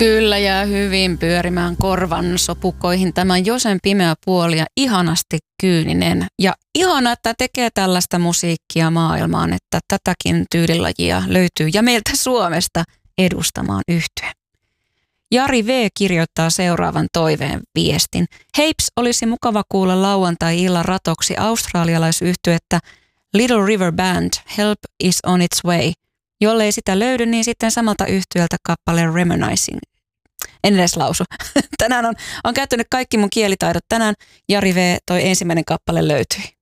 Kyllä jää hyvin pyörimään korvan sopukoihin tämä Josen pimeä puoli ja ihanasti kyyninen. Ja ihana, että tekee tällaista musiikkia maailmaan, että tätäkin tyylilajia löytyy ja meiltä Suomesta edustamaan yhtye. Jari V. kirjoittaa seuraavan toiveen viestin. Heips, olisi mukava kuulla lauantai-illan ratoksi australialaisyhtyettä Little River Band, Help is on its way. Jollei sitä löydy, niin sitten samalta yhtyöltä kappale Reminiscing. En edes lausu. Tänään on käyttänyt kaikki mun kielitaidot. Tänään Jari V. toi ensimmäinen kappale löytyi.